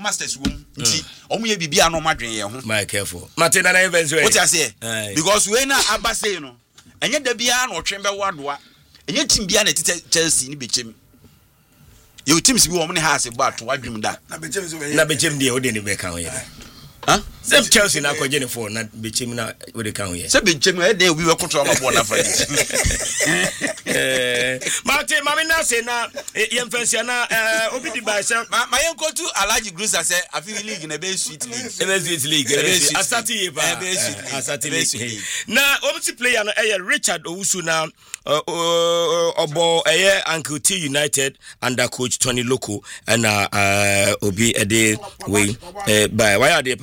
masters wom nti omo ye bibia no madwen ye ho my careful Martin na even so what you say because we na abase no enye da bia na otwen be wadoa enye team bia na tete Chelsea ni bechem you teams bi wo mo ne ha ase ba to wadwum da na bechem de o de ne be kan ye Same Chelsea na ko jene for na bechem na we de kan ye se bechem e de we koto ma bo na fa Martin mami na say na yemfansia na obi di ba se ma yen ko tu Alhaji Grusa say afi league na be sweet league asati ye ba asati league na obi player no Richard Owusu na obo Uncle T United under coach Tony Loko and obi ede we by why are they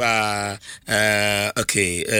okay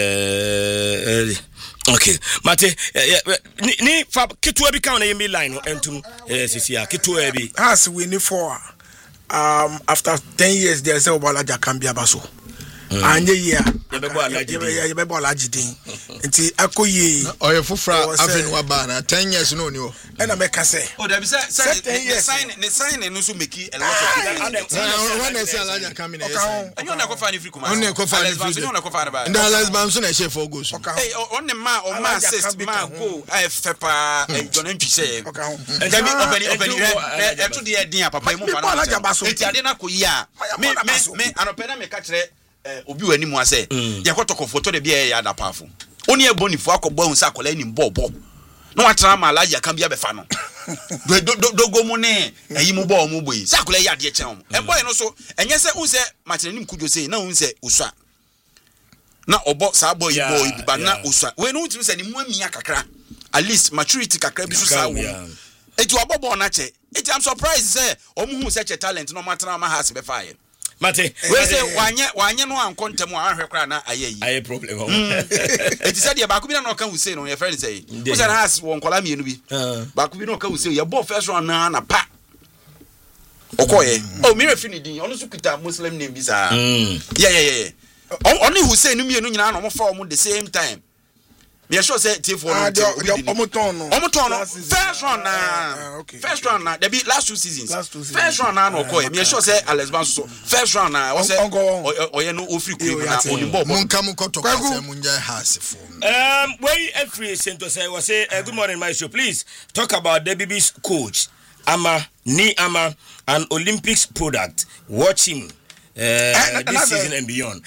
Mate ni fa keto abi kan na yemi line entum sisia keto abi has we ni for after 10 years there say Obalaja can be abaso anye ye ye be bola jidin nti akoye oye fufra afen wa ba na 10 years no ni o e na make say oh there be say sign no so make a lot of people when they say Alaja come in anyo na ko fa ni free kuma on ko fa ni free na ko fa ba nda lesban so na chef go so hey on ne ma o ma assist ma go fe pa John Ntwi say ndami openi e to de din papa mu fa na eti ade na ko yi a me anopena me ka kire obi wani mu ase ye kotoko photo de bia ya da pafo oni e bonifo akobọ hu sa akola ni bobo no atara ma Alaja kan bia be fa no dogo mu ne eyi mu bo mu boyi sa akola ya de chen o e boy no so enye se hu se machine nim kujo se na hu se usua na obo sa boy boy bi ba na usua we no timi se ni mu amia kakra at least maturity kakra bi so sa wo eti obobo na che eti I'm surprised say omu hu se che talent no matara ma ha se be fa ye Mate we say wanye no ankontem ahwe kra na aye problem eti said ye ba ku bi na no ka Hussein no your friend say we say has won kola mienu bi ba ku bi no ka Hussein ye bo first round na pa okoye oh mi refi ni din ono so kuta Muslim name bi sa yeah oni Hussein no mienu nyina na mo fa o the same time me sure say T4 no omoton first round na there be last two seasons first round na no koye me sure say Alex Banso first round na o say oye no ofri ku na onimbo monka mu koto kwase munja hasefo we every center say we say good morning my show please talk about the BB's coach Ama an Olympics product watch him this season and beyond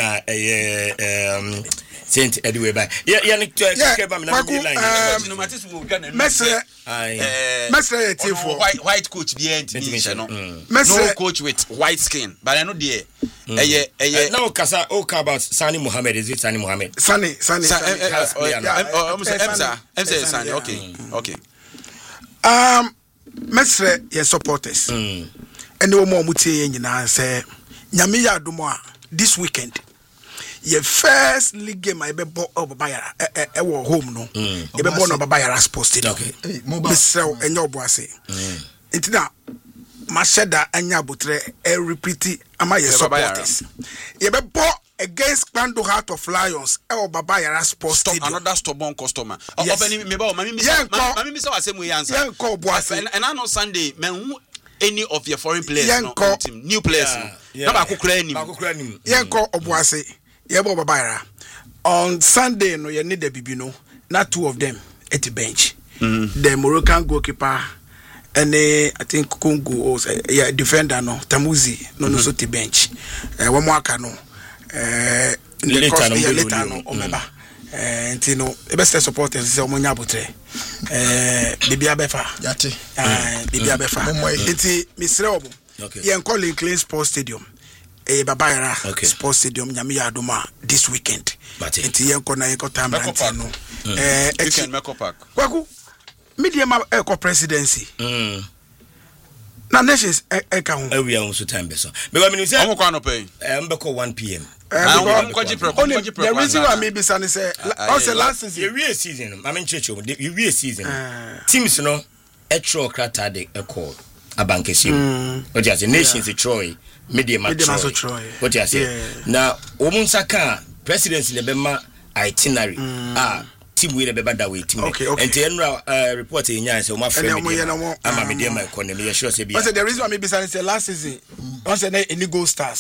and Saint anyway by white coach no coach with white skin but I know there now kasa about Sani Mohammed is it Sani Mohammed Sani okay mesre your supporters and no more mutie nyina say nyame ya adomo a this weekend your first league game I be Babayara e home no e be born Babayara Sports Stadium okay mesre enyo boase intina masheda anya botre e repeat ama your supporters e be against Kwando Heart of Lions e Babayara Sports Stadium another stubborn customer open me ba mami me say asemu yansa yenko boase and I know Sunday men any of your foreign players no team new players na ba kokura anim yenko oboase yebo Babayara on Sunday no ye need the bibi no not two of them at the bench the Moroccan goalkeeper and I think Congo or defender no Tamuzi no so the bench one more aka no later no omeba ntino e best supporters say omonya botre bibia befa yate bibia befa enti misre obo ye calling Clean Sports Stadium Babayara Sports Stadium nyame ya adoma this weekend enti ye na ye time no Etienne Meko Park kwaku media ma eco presidency na nations eka ho we are on so time beso because me say am kwa no pay mbeko 1 p.m. The reason why maybe Sunny say also last season the season I mean church the season teams no etro krata de echo abankesi what you say nations Troy media Troy what you say now omunsaka presidency le bema itinerary team we be bad way team and the report in yan say o ma friend ama media my economy sure say be the reason why maybe Sunny say last season once any goal stars